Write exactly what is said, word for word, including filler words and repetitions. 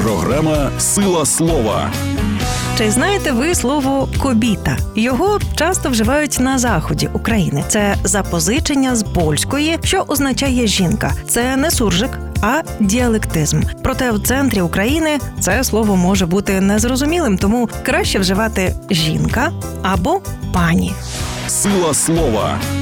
Програма «Сила слова». Чи знаєте ви слово «кобіта»? Його часто вживають на заході України. Це запозичення з польської, що означає «жінка». Це не суржик, а діалектизм. Проте в центрі України це слово може бути незрозумілим, тому краще вживати «жінка» або «пані». «Сила слова»